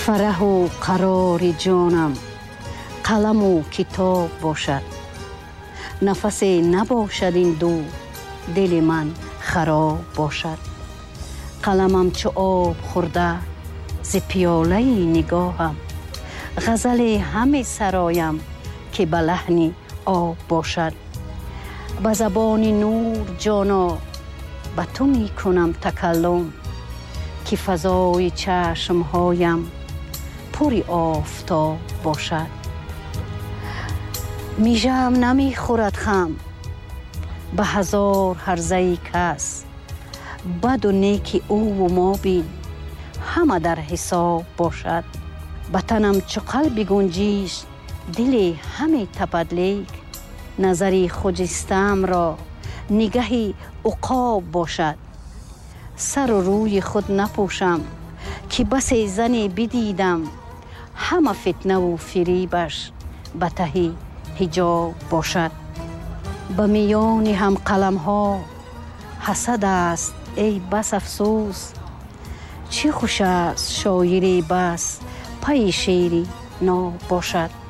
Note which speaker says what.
Speaker 1: فرح و قرار جانم قلم و کتاب باشد. نفس نباشد این دو دل من خراب باشد. قلمم چو آب خورده ز پیاله نگاهم، غزل همه سرایم که به لحن آب باشد. به زبان نور جانا به تو می کنم تکلم، که فضای چشمهایم پر آفتاب باشد. میژه‌ام نمی خورد خم به هزار هرزه کس، بد و نیک او و ما بین همه در حساب باشد. به تنم چو قلب گنجیش دل همه تپد، لیک نظری خجستم را نگهی عقاب باشد. سر و روی خود نپوشم که بس زنی بدیدم، همه فتنه و فریبش به ته حجاب باشد. به میان هم قلم ها حسد است ای بس افسوس، چه خوش است شاعری بس پی شعری ناب باشد.